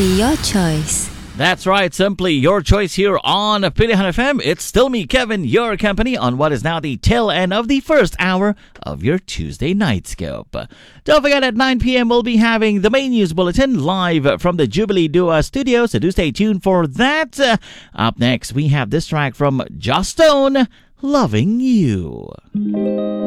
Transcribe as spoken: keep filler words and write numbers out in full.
Simply your choice. That's right, simply your choice here on Pilihan F M. It's still me, Kevin, your company on what is now the tail end of the first hour of your Tuesday Night Scope. Don't forget, at nine p.m. we'll be having the main news bulletin live from the Jubilee Dua studio, so do stay tuned for that. Uh, up next, we have this track from Joss Stone, Loving You.